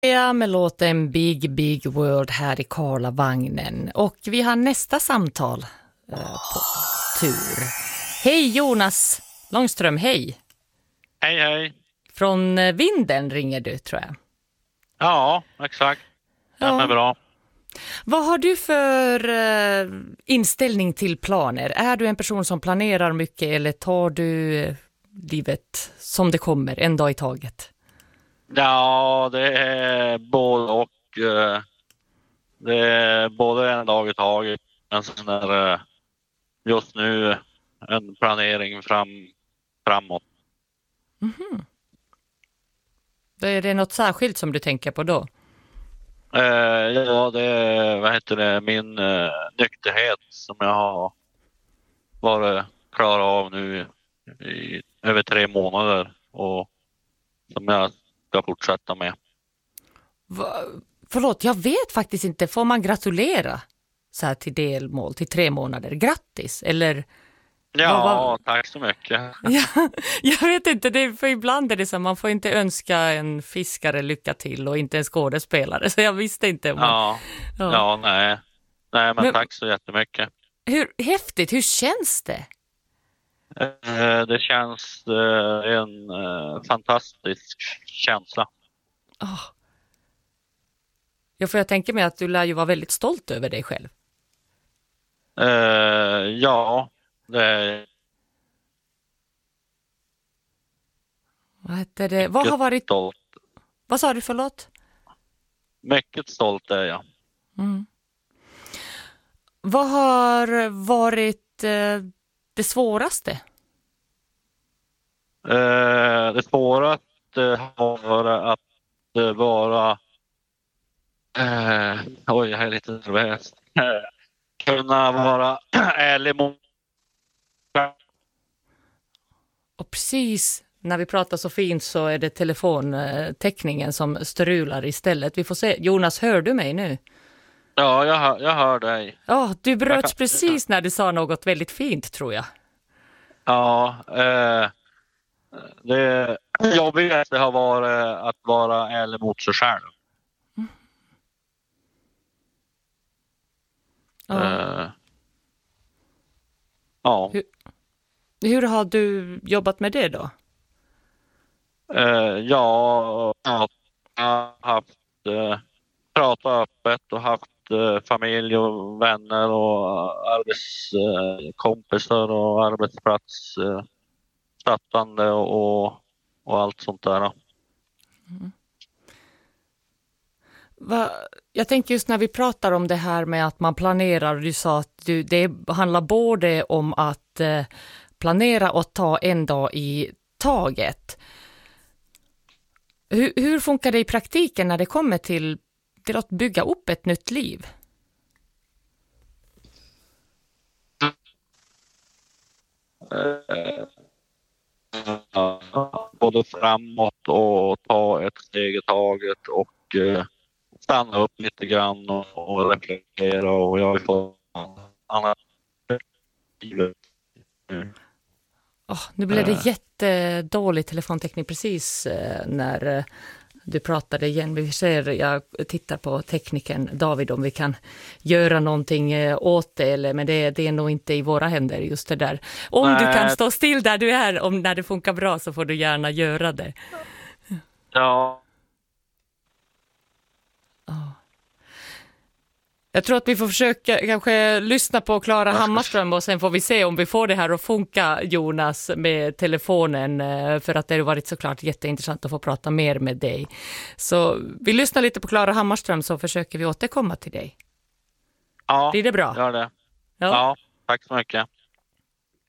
Ja, med låten Big Big World här i Karlavagnen. Och vi har nästa samtal på tur. Hej Jonas Långström, hej. Hej, hej. Från Vinden ringer du, tror jag. Ja, exakt. Det är bra. Vad har du för inställning till planer? Är du en person som planerar mycket eller tar du livet som det kommer, en dag i taget? Ja, det är både och. Det är både en dag i taget, men sen är det just nu en planering framåt. Mm-hmm. Är det något särskilt som du tänker på då? Ja, det är min nykterhet som jag har varit klar av nu i över 3 månader och som jag ska fortsätta med. Förlåt, jag vet faktiskt inte. Får man gratulera så här till delmål, till 3 månader? Grattis, eller? Ja, tack så mycket. Ja, jag vet inte, för ibland är det så man får inte önska en fiskare lycka till och inte en skådespelare, så jag visste inte. Nej, men tack så jättemycket. Hur häftigt, hur känns det? Det känns en fantastisk känsla. Ja, för jag tänker mig att du lär ju vara väldigt stolt över dig själv. Ja, det är... Vad heter det? Vad har varit... Stolt. Vad sa du, förlåt? Mycket stolt är jag. Mm. Vad har varit det svåraste? Det svåraste har varit att vara... jag är lite nervös. Kunna vara ärlig mot... Och precis när vi pratar så fint så är det telefontäckningen som strular istället. Vi får se. Jonas, hör du mig nu? Ja, jag hör dig. Ja, du bröts precis när du sa något väldigt fint, tror jag. Ja, det jobbigaste har varit att vara ärlig mot sig själv. Ja. Hur har du jobbat med det då? Jag har haft pratat öppet och haft familj och vänner och arbetskompisar och arbetsplats stöttande och allt sånt där. Mm. Jag tänker just när vi pratar om det här med att man planerar, du sa att det handlar både om att planera och ta en dag i taget. Hur funkar det i praktiken när det kommer till att bygga upp ett nytt liv? Både framåt och ta ett steg i taget och stanna upp lite grann och reflektera, och jag har fått annat livet. Nu blev det jättedålig telefontäckning precis när du pratade igen. Jag tittar på tekniken David om vi kan göra någonting åt det, men det är nog inte i våra händer just det där. Om du kan stå still där du är, när det funkar bra så får du gärna göra det. Ja. Jag tror att vi får försöka kanske lyssna på Klara Hammarström och sen får vi se om vi får det här att funka, Jonas, med telefonen, för att det har varit såklart jätteintressant att få prata mer med dig. Så vi lyssnar lite på Klara Hammarström så försöker vi återkomma till dig. Ja, blir det bra? Gör det. Ja, tack så mycket.